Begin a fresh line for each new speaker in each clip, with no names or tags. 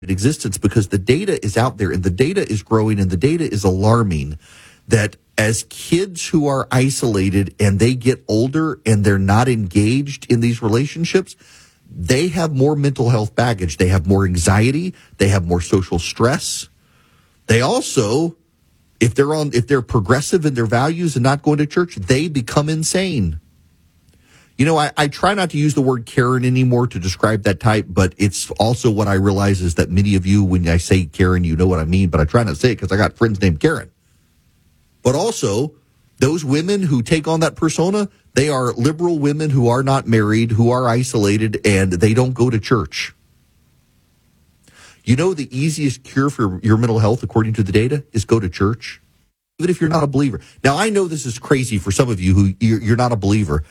existence, because the data is out there and the data is growing and the data is alarming that as kids who are isolated and they get older and they're not engaged in these relationships, they have more mental health baggage. They have more anxiety. They have more social stress. They also, if they're progressive in their values and not going to church, they become insane. You know, I try not to use the word Karen anymore to describe that type, but it's also what I realize is that many of you, when I say Karen, you know what I mean, but I try not to say it because I got friends named Karen. But also, those women who take on that persona, they are liberal women who are not married, who are isolated, and they don't go to church. You know, the easiest cure for your mental health, according to the data, is go to church, even if you're not a believer. Now, I know this is crazy for some of you who you're not a believer,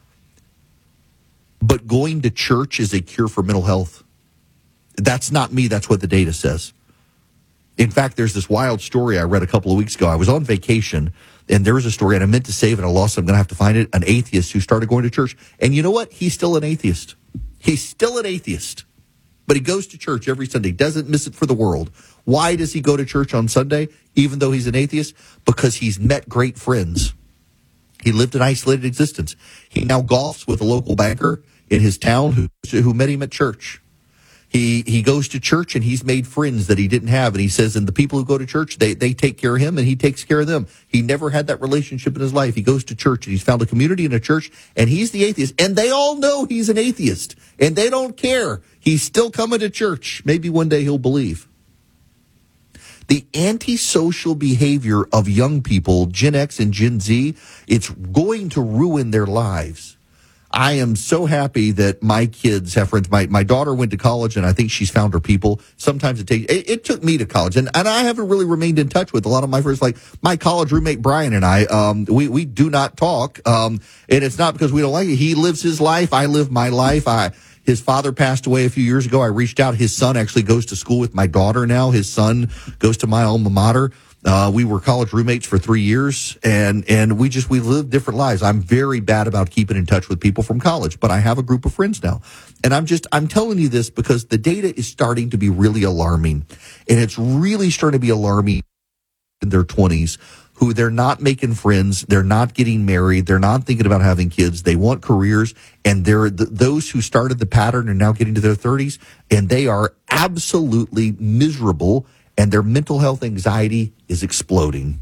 but going to church is a cure for mental health. That's not me. That's what the data says. In fact, there's this wild story I read a couple of weeks ago. I was on vacation, and there was a story, and I meant to save it. I lost it. I'm going to have to find it. An atheist who started going to church. And you know what? He's still an atheist. He's still an atheist. But he goes to church every Sunday, doesn't miss it for the world. Why does he go to church on Sunday, even though he's an atheist? Because he's met great friends. He lived an isolated existence. He now golfs with a local banker in his town who met him at church. He goes to church and he's made friends that he didn't have. And he says, and the people who go to church, they take care of him and he takes care of them. He never had that relationship in his life. He goes to church and he's found a community in a church, and he's the atheist. And they all know he's an atheist and they don't care. He's still coming to church. Maybe one day he'll believe. The antisocial behavior of young people, Gen X and Gen Z, it's going to ruin their lives. I am so happy that my kids have friends. My daughter went to college, and I think she's found her people. Sometimes it took me to college, and I haven't really remained in touch with a lot of my friends. Like my college roommate Brian and I, we do not talk, and it's not because we don't like it. He lives his life, I live my life. His father passed away a few years ago. I reached out. His son actually goes to school with my daughter now. His son goes to my alma mater. We were college roommates for 3 years, and we lived different lives. I'm very bad about keeping in touch with people from college, but I have a group of friends now. And I'm telling you this because the data is starting to be really alarming, and it's really starting to be alarming in their 20s, who they're not making friends, they're not getting married, they're not thinking about having kids, they want careers, and those who started the pattern are now getting to their 30s, and they are absolutely miserable, and their mental health anxiety is exploding.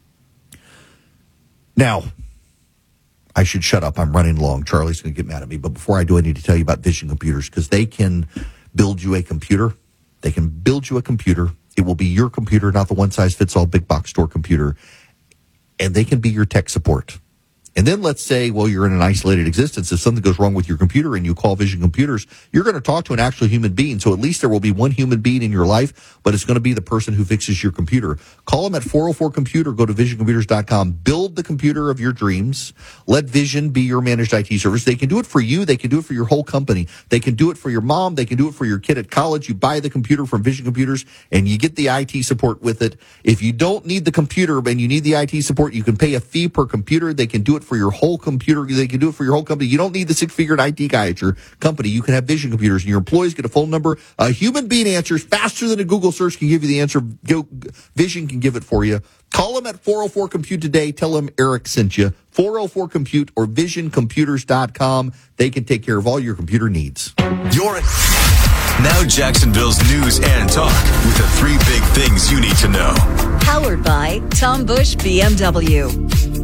Now, I should shut up. I'm running long. Charlie's going to get mad at me. But before I do, I need to tell you about Vision Computers, because they can build you a computer. They can build you a computer. It will be your computer, not the one-size-fits-all big box store computer. And they can be your tech support. And then let's say, well, you're in an isolated existence. If something goes wrong with your computer and you call Vision Computers, you're going to talk to an actual human being. So at least there will be one human being in your life, but it's going to be the person who fixes your computer. Call them at 404-COMPUTER. Go to visioncomputers.com. Build the computer of your dreams. Let Vision be your managed IT service. They can do it for you. They can do it for your whole company. They can do it for your mom. They can do it for your kid at college. You buy the computer from Vision Computers and you get the IT support with it. If you don't need the computer and you need the IT support, you can pay a fee per computer. They can do it for your whole computer. They can do it for your whole company. You don't need the six-figure IT guy at your company. You can have Vision Computers, and your employees get a phone number. A human being answers faster than a Google search can give you the answer. Vision can give it for you. Call them at 404-COMPUTE today. Tell them Eric sent you. 404-COMPUTE or visioncomputers.com. They can take care of all your computer needs.
Now Jacksonville's news and talk with the three big things you need to know.
Powered by Tom Bush BMW.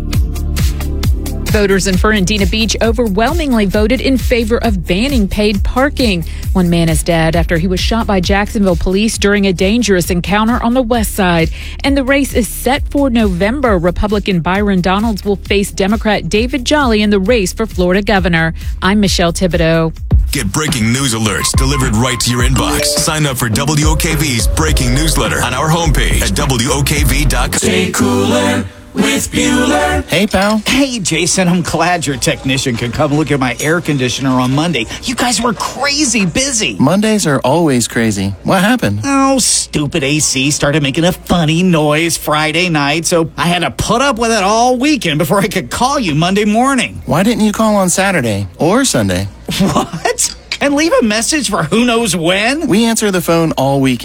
Voters in Fernandina Beach overwhelmingly voted in favor of banning paid parking. One man is dead after he was shot by Jacksonville police during a dangerous encounter on the west side. And the race is set for November. Republican Byron Donalds will face Democrat David Jolly in the race for Florida governor. I'm Michelle Thibodeau.
Get breaking news alerts delivered right to your inbox. Sign up for WOKV's breaking newsletter on our homepage at WOKV.com.
Stay cooler with Bueller.
Hey, pal.
Hey, Jason, I'm glad your technician could come look at my air conditioner on Monday. You guys were crazy busy.
Mondays are always crazy. What happened?
Oh, stupid AC started making a funny noise Friday night, so I had to put up with it all weekend before I could call you Monday morning.
Why didn't you call on Saturday or Sunday?
What? and leave a message for who knows when?
We answer the phone all weekend.